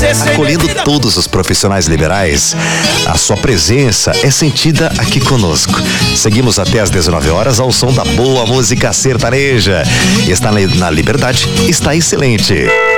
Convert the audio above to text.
Acolhendo todos os profissionais liberais, a sua presença é sentida aqui conosco. Seguimos até às 19 horas ao som da boa música sertaneja. Está na Liberdade, está excelente.